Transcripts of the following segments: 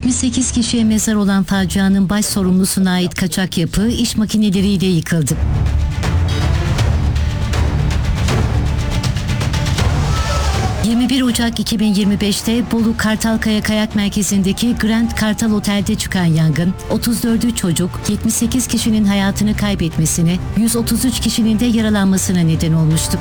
78 kişiye mezar olan facianın baş sorumlusuna ait kaçak yapı iş makineleriyle yıkıldı. ...21 Ocak 2025'te Bolu Kartalkaya Kayak Merkezi'ndeki Grand Kartal Otel'de çıkan yangın... ...34'ü çocuk, 78 kişinin hayatını kaybetmesine, 133 kişinin de yaralanmasına neden olmuştu.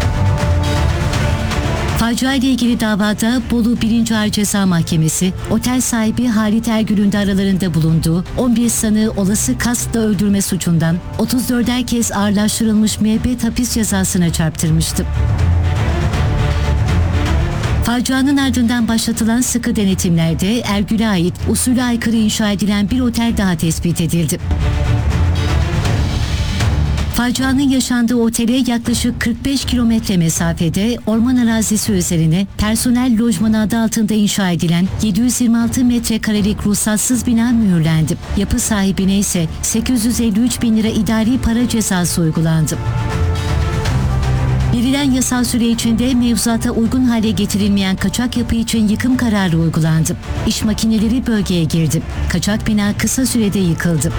Facia ile ilgili davada Bolu 1. Ağır Ceza Mahkemesi, otel sahibi Halit Ergül'ün de aralarında bulunduğu 11 sanığı olası kastla öldürme suçundan 34'er kez ağırlaştırılmış müebbet hapis cezasına çarptırmıştı. Facianın ardından başlatılan sıkı denetimlerde Ergül'e ait usule aykırı inşa edilen bir otel daha tespit edildi. Facianın yaşandığı otele yaklaşık 45 kilometre mesafede orman arazisi üzerine personel lojmanı adı altında inşa edilen 726 metrekarelik ruhsatsız bina mühürlendi. Yapı sahibine ise 853 bin lira idari para cezası uygulandı. Verilen yasal süre içinde mevzuata uygun hale getirilmeyen kaçak yapı için yıkım kararı uygulandı. İş makineleri bölgeye girdi. Kaçak bina kısa sürede yıkıldı.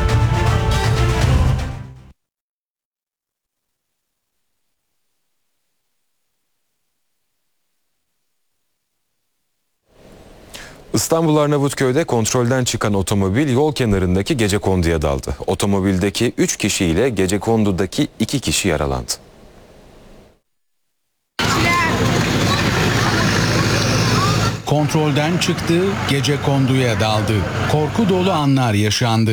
İstanbul Arnavutköy'de kontrolden çıkan otomobil yol kenarındaki gecekonduya daldı. Otomobildeki 3 kişi ile gecekondudaki 2 kişi yaralandı. Kontrolden çıktı, gecekonduya daldı. Korku dolu anlar yaşandı.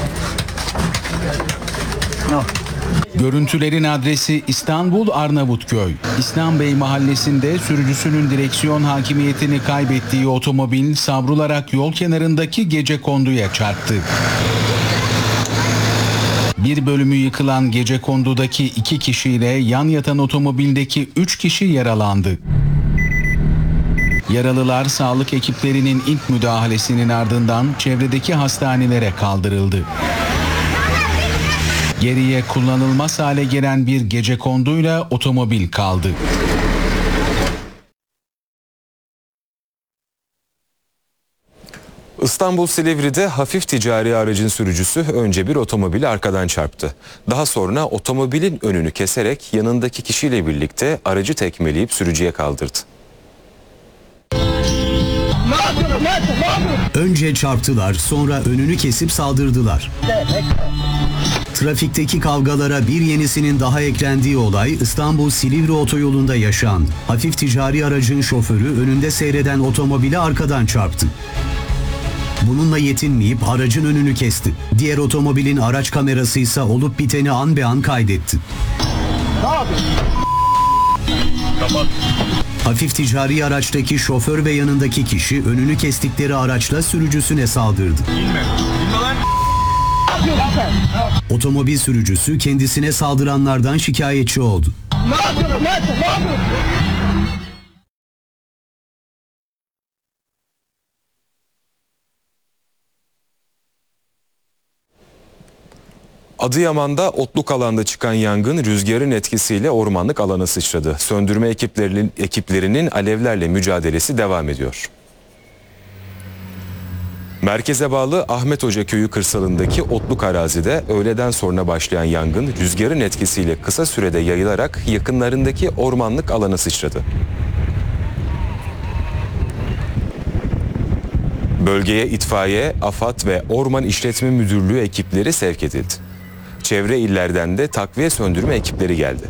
Görüntülerin adresi İstanbul Arnavutköy. İslam Bey mahallesinde sürücüsünün direksiyon hakimiyetini kaybettiği otomobil savrularak yol kenarındaki gecekonduya çarptı. Bir bölümü yıkılan gecekondudaki 2 kişiyle yan yatan otomobildeki 3 kişi yaralandı. Yaralılar sağlık ekiplerinin ilk müdahalesinin ardından çevredeki hastanelere kaldırıldı. Geriye kullanılmaz hale gelen bir gecekonduyla otomobil kaldı. İstanbul Silivri'de hafif ticari aracın sürücüsü önce bir otomobili arkadan çarptı. Daha sonra otomobilin önünü keserek yanındaki kişiyle birlikte aracı tekmeleyip sürücüye kaldırdı. Önce çarptılar, sonra önünü kesip saldırdılar. Trafikteki kavgalara bir yenisinin daha eklendiği olay İstanbul Silivri otoyolunda yaşandı. Hafif ticari aracın şoförü önünde seyreden otomobili arkadan çarptı. Bununla yetinmeyip aracın önünü kesti. Diğer otomobilin araç kamerası ise olup biteni an be an kaydetti. Hafif ticari araçtaki şoför ve yanındaki kişi önünü kestikleri araçla sürücüsüne saldırdı. Otomobil sürücüsü kendisine saldıranlardan şikayetçi oldu. Adıyaman'da otluk alanda çıkan yangın rüzgarın etkisiyle ormanlık alana sıçradı. Söndürme ekiplerinin alevlerle mücadelesi devam ediyor. Merkeze bağlı Ahmet Hoca Köyü kırsalındaki otluk arazide öğleden sonra başlayan yangın rüzgarın etkisiyle kısa sürede yayılarak yakınlarındaki ormanlık alana sıçradı. Bölgeye itfaiye, AFAD ve Orman İşletme Müdürlüğü ekipleri sevk edildi. Çevre illerden de takviye söndürme ekipleri geldi.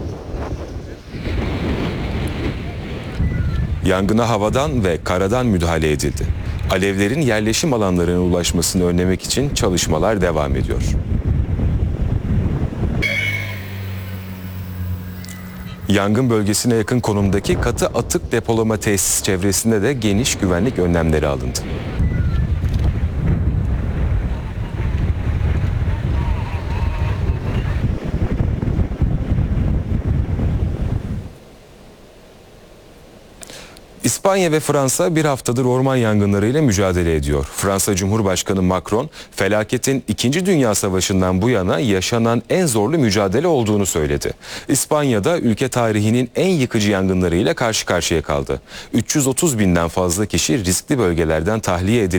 Yangına havadan ve karadan müdahale edildi. Alevlerin yerleşim alanlarına ulaşmasını önlemek için çalışmalar devam ediyor. Yangın bölgesine yakın konumdaki katı atık depolama tesis çevresinde de geniş güvenlik önlemleri alındı. İspanya ve Fransa bir haftadır orman yangınlarıyla mücadele ediyor. Fransa Cumhurbaşkanı Macron, felaketin 2. Dünya Savaşı'ndan bu yana yaşanan en zorlu mücadele olduğunu söyledi. İspanya'da ülke tarihinin en yıkıcı yangınlarıyla karşı karşıya kaldı. 330 binden fazla kişi riskli bölgelerden tahliye edildi.